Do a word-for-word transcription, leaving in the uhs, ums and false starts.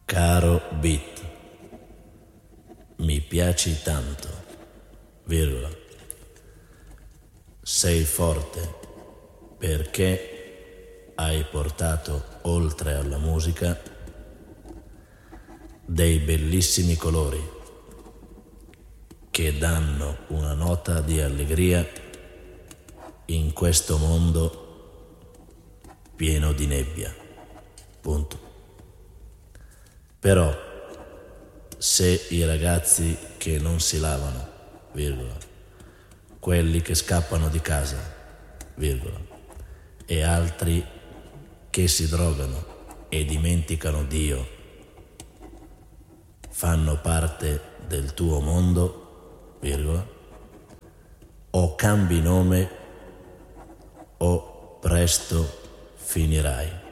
Caro Beat, mi piaci tanto, virgola. Sei forte perché hai portato oltre alla musica dei bellissimi colori che danno una nota di allegria in questo mondo pieno di nebbia. Punto. Però se i ragazzi che non si lavano, virgola, quelli che scappano di casa, virgola, e altri che si drogano e dimenticano Dio fanno parte del tuo mondo, virgola, o cambi nome o presto finirai.